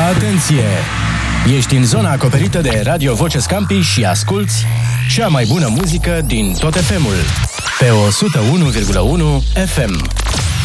Atenție! Ești în zona acoperită de Radio Voce Scampi și asculți cea mai bună muzică din tot FM-ul pe 101,1 FM.